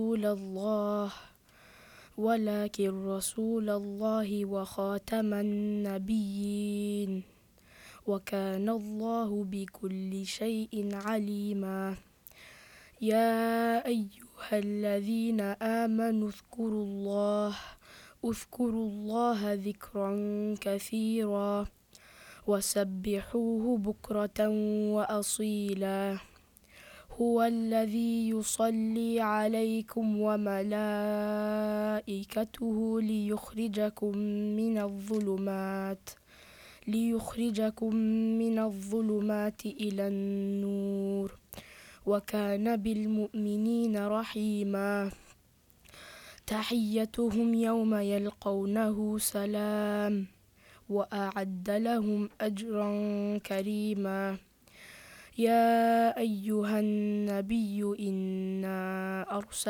رسول الله ولكن رسول الله وخاتم النبيين وكان الله بكل شيء عليما. يا أيها الذين آمنوا اذكروا الله ذكرا كثيرا وسبحوه بكرة وأصيلا. هو الذي يصلي عليكم وملائكته ليخرجكم من الظلمات إلى النور وكان بالمؤمنين رحيما. تحيتهم يوم يلقونه سلام وأعد لهم أجرا كريما. يا أيها النبي إنا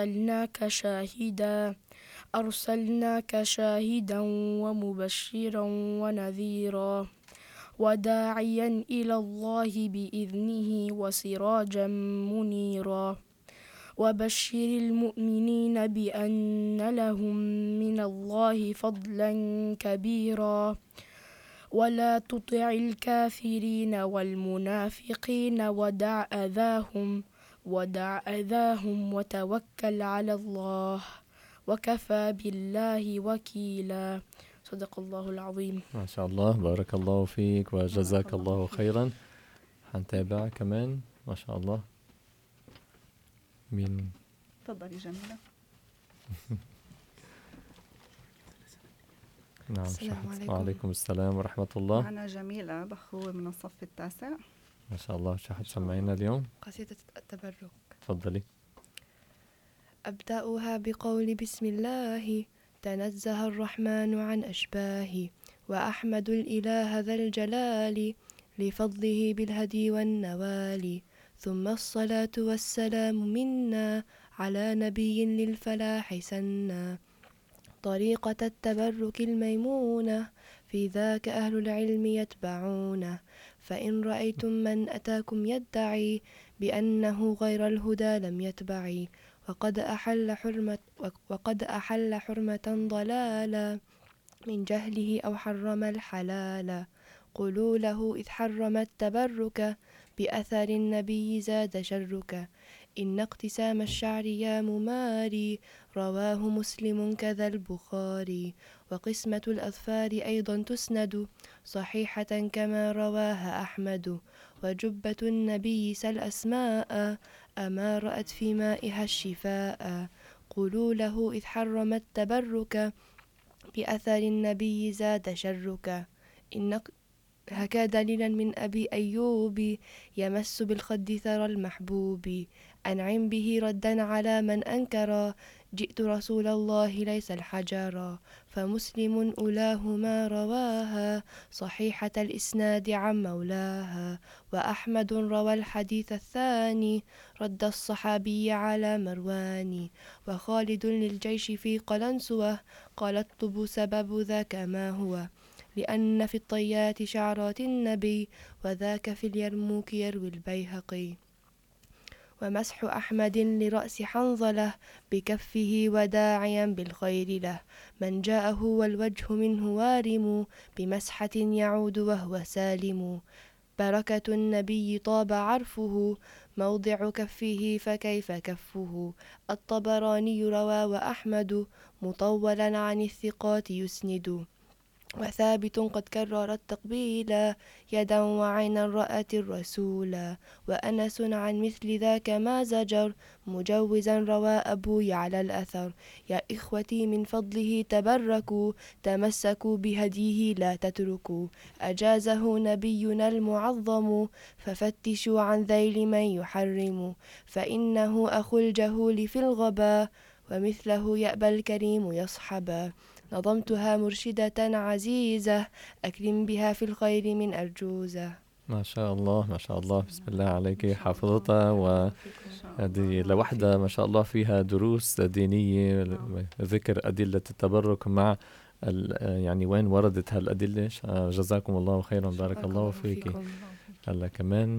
أرسلناك شاهدا ومبشرا ونذيرا وداعيا إلى الله بإذنه وسراجا منيرا. وبشر المؤمنين بأن لهم من الله فضلا كبيرا. ولا تطع الكافرين والمنافقين ودع أذاهم وتوكل على الله وكفى بالله وكيلا. صدق الله العظيم. ما شاء الله، بارك الله فيك وجزاك الله خيرا. هنتابع كمان ما شاء الله. مين؟ تفضلي جميلة. نعم. السلام عليكم. وعليكم السلام ورحمة الله. معنا جميلة بخوة من الصف التاسع. ما شاء الله. شو حتسمعينا اليوم؟ قصيدة التبرك. تفضلي. أبدأها بقول بسم الله. تنزه الرحمن عن أشباه وأحمد الإله ذا الجلال لفضله بالهدي والنوال. ثم الصلاة والسلام منا على نبي للفلاح سنا. طريقة التبرك الميمونة في ذاك أهل العلم يتبعونه. فإن رأيتم من أتاكم يدعي بأنه غير الهدى لم يتبعي وقد أحل حرمة ضلالا من جهله أو حرم الحلال. قولوا له إذ حرم التبرك بأثر النبي زاد شرك. إن اقتسام الشعر يا مماري رواه مسلم كذا البخاري. وقسمة الأظفار أيضا تسند صحيحة كما رواها أحمد. وجبة النبي سل أسماء أما رأت في مائها الشفاء. قولوا له إذ حرم التبرك بأثر النبي زاد شرك. هكا دليلا من أبي أيوب يمس بالخد ثرى المحبوب. أنعم به ردا على من أنكر جئت رسول الله ليس الحجر. فمسلم أولاهما رواها صحيحة الإسناد عن مولاها. وأحمد روى الحديث الثاني رد الصحابي على مروان. وخالد للجيش في قلنسوة قال الطب سبب ذاك ما هو. لأن في الطيات شعرات النبي وذاك في اليرموك يروي البيهقي. ومسح أحمد لرأس حنظلة بكفه وداعيا بالخير له. من جاءه والوجه منه وارم بمسحة يعود وهو سالم. بركة النبي طاب عرفه موضع كفه فكيف كفه. الطبراني روى وأحمد مطولا عن الثقات يسند. وثابت قد كرر التقبيل يدا وعينا رأت الرسول. وأنس عن مثل ذاك ما زجر مجوزا روى أبوي على الأثر. يا إخوتي من فضله تبركوا تمسكوا بهديه لا تتركوا. أجازه نبينا المعظم ففتشوا عن ذيل من يحرم. فإنه أخو الجهول في الغبا ومثله يأبى الكريم يصحبا. نظمتها مرشدة عزيزة أكرم بها في الخير من أرجوزة. ما شاء الله ما شاء الله، بسم الله عليك حافظتها. وهذه لوحدها ما شاء الله فيها دروس دينية، ذكر أدلة التبرك مع يعني وين وردت هالأدلة. جزاكم الله خيرا، بارك الله فيك. هلا كمان